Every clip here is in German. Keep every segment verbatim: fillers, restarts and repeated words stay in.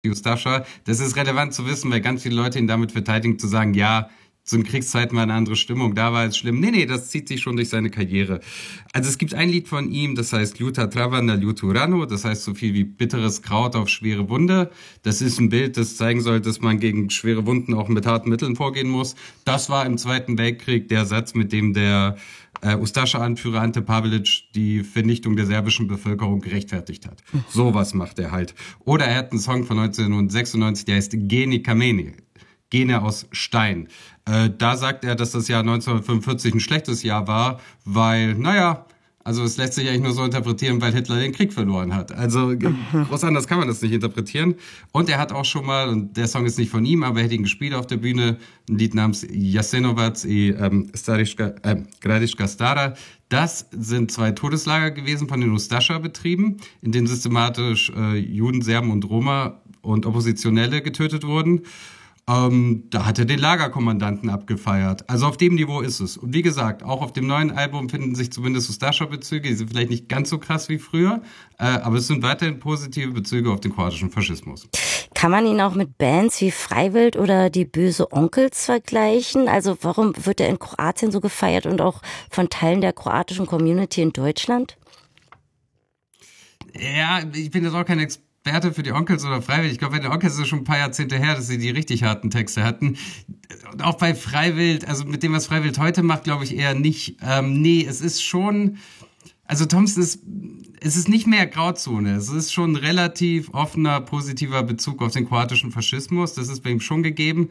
Ustascha. Das ist relevant zu wissen, weil ganz viele Leute ihn damit verteidigen, zu sagen, ja, zu den Kriegszeiten war eine andere Stimmung, da war es schlimm. Nee, nee, das zieht sich schon durch seine Karriere. Also es gibt ein Lied von ihm, das heißt Ljuta Trava na ljutu ranu, das heißt so viel wie bitteres Kraut auf schwere Wunde. Das ist ein Bild, das zeigen soll, dass man gegen schwere Wunden auch mit harten Mitteln vorgehen muss. Das war im Zweiten Weltkrieg der Satz, mit dem der äh, Ustascha-Anführer Ante Pavelic die Vernichtung der serbischen Bevölkerung gerechtfertigt hat. Sowas macht er halt. Oder er hat einen Song von neunzehnhundertsechsundneunzig, der heißt Geni Kameni. Gene aus Stein. Äh, da sagt er, dass das Jahr neunzehnhundertfünfundvierzig ein schlechtes Jahr war, weil, naja, also es lässt sich eigentlich nur so interpretieren, weil Hitler den Krieg verloren hat. Also groß anders kann man das nicht interpretieren. Und er hat auch schon mal, und der Song ist nicht von ihm, aber er hat ihn gespielt auf der Bühne, ein Lied namens Jasenovac i ähm, Stariška, äh, Gradiška Stara. Das sind zwei Todeslager gewesen von den Ustascha betrieben, in denen systematisch äh, Juden, Serben und Roma und Oppositionelle getötet wurden. Ähm, da hat er den Lagerkommandanten abgefeiert. Also auf dem Niveau ist es. Und wie gesagt, auch auf dem neuen Album finden sich zumindest Ustascha-Bezüge. Die sind vielleicht nicht ganz so krass wie früher, äh, aber es sind weiterhin positive Bezüge auf den kroatischen Faschismus. Kann man ihn auch mit Bands wie Freiwild oder die Böse Onkels vergleichen? Also warum wird er in Kroatien so gefeiert und auch von Teilen der kroatischen Community in Deutschland? Ja, ich bin jetzt auch kein Experte. Experte für die Onkels oder Freiwild. Ich glaube, bei den Onkels ist es schon ein paar Jahrzehnte her, dass sie die richtig harten Texte hatten. Und auch bei Freiwild, also mit dem, was Freiwild heute macht, glaube ich eher nicht. Ähm, nee, es ist schon, also Thompson ist, es ist nicht mehr Grauzone. Es ist schon ein relativ offener, positiver Bezug auf den kroatischen Faschismus. Das ist bei ihm schon gegeben.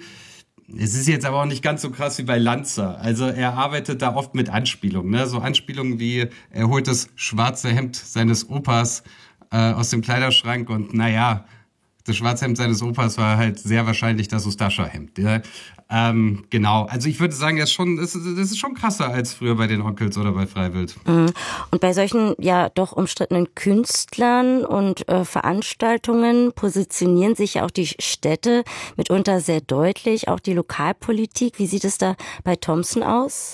Es ist jetzt aber auch nicht ganz so krass wie bei Lanza. Also er arbeitet da oft mit Anspielungen, ne? So Anspielungen wie, er holt das schwarze Hemd seines Opas aus dem Kleiderschrank und naja, das Schwarzhemd seines Opas war halt sehr wahrscheinlich das Ustascha-Hemd. Ja. Ähm, genau, also ich würde sagen, das ist, schon, das, ist, das ist schon krasser als früher bei den Onkels oder bei Freiwild. Und bei solchen ja doch umstrittenen Künstlern und äh, Veranstaltungen positionieren sich ja auch die Städte mitunter sehr deutlich, auch die Lokalpolitik. Wie sieht es da bei Thompson aus?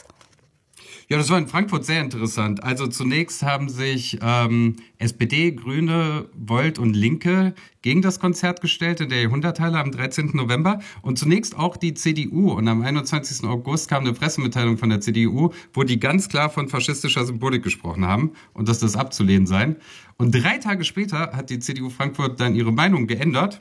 Ja, das war in Frankfurt sehr interessant. Also zunächst haben sich ähm, S P D, Grüne, Volt und Linke gegen das Konzert gestellt in der Jahrhunderthalle am dreizehnten November und zunächst auch die C D U. Und am einundzwanzigsten August kam eine Pressemitteilung von der C D U, wo die ganz klar von faschistischer Symbolik gesprochen haben und dass das abzulehnen sei. Und drei Tage später hat die C D U Frankfurt dann ihre Meinung geändert.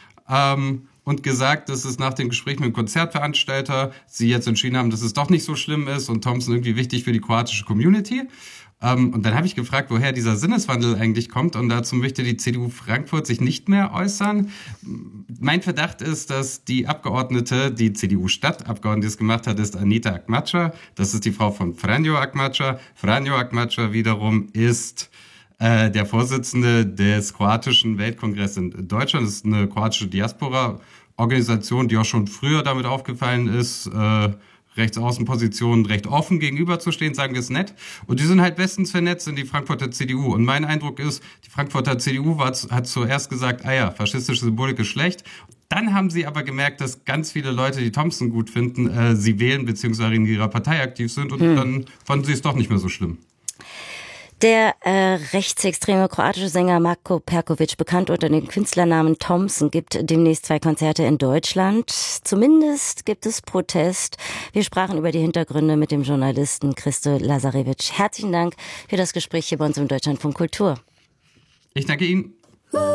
Ähm, und gesagt, dass es nach dem Gespräch mit dem Konzertveranstalter sie jetzt entschieden haben, dass es doch nicht so schlimm ist und Thompson irgendwie wichtig für die kroatische Community. Ähm, und dann habe ich gefragt, woher dieser Sinneswandel eigentlich kommt und dazu möchte die C D U Frankfurt sich nicht mehr äußern. Mein Verdacht ist, dass die Abgeordnete, die C D U-Stadtabgeordnete, die es gemacht hat, ist Anita Akmaca. Das ist die Frau von Franjo Akmaca. Franjo Akmaca wiederum ist äh, der Vorsitzende des kroatischen Weltkongresses in Deutschland. Das ist eine kroatische Diaspora-Organisation, die auch schon früher damit aufgefallen ist, äh, Rechtsaußenpositionen recht offen gegenüberzustehen, sagen wir es nett. Und die sind halt bestens vernetzt in die Frankfurter C D U. Und mein Eindruck ist, die Frankfurter C D U war, hat zuerst gesagt, ah ja, faschistische Symbolik ist schlecht. Dann haben sie aber gemerkt, dass ganz viele Leute, die Thompson gut finden, äh, sie wählen bzw. in ihrer Partei aktiv sind. Und hm. dann fanden sie es doch nicht mehr so schlimm. Der äh, rechtsextreme kroatische Sänger Marko Perkovic, bekannt unter dem Künstlernamen Thompson, gibt demnächst zwei Konzerte in Deutschland. Zumindest gibt es Protest. Wir sprachen über die Hintergründe mit dem Journalisten Christo Lazarevic. Herzlichen Dank für das Gespräch hier bei uns im Deutschlandfunk Kultur. Ich danke Ihnen.